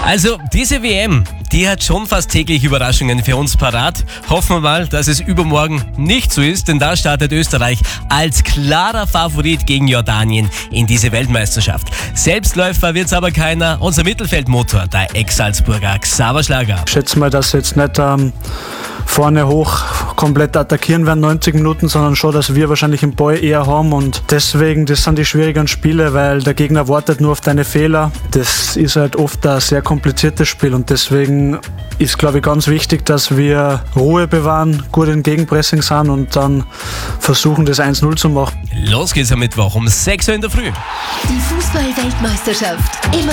Also diese WM, die hat schon fast täglich Überraschungen für uns parat. Hoffen wir mal, dass es übermorgen nicht so ist, denn da startet Österreich als klarer Favorit gegen Jordanien in diese Weltmeisterschaft. Selbstläufer wird's aber keiner. Unser Mittelfeldmotor, der Ex-Salzburger Xaver Schlager. Ich schätze mal, dass sie jetzt nicht vorne hoch komplett attackieren werden 90 Minuten, sondern schon, dass wir wahrscheinlich den Ball eher haben, und deswegen, das sind die schwierigen Spiele, weil der Gegner wartet nur auf deine Fehler. Das ist halt oft ein sehr kompliziertes Spiel, und deswegen ist, glaube ich, ganz wichtig, dass wir Ruhe bewahren, gut im Gegenpressing sind und dann versuchen, das 1-0 zu machen. Los geht's am Mittwoch um 6 Uhr in der Früh. Die Fußball-Weltmeisterschaft immer